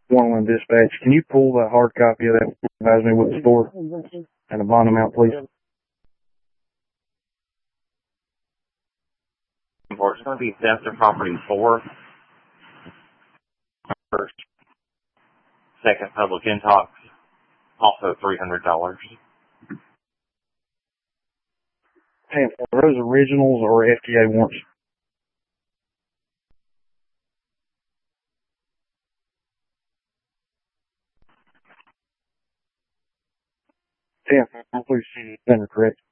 One Dispatch. Can you pull that hard copy of that? Advise me what the store and the bond amount, please. It's going to be theft of property 4. First, second public intox, also $300. And are those originals or FDA warrants? Yeah, please, correct.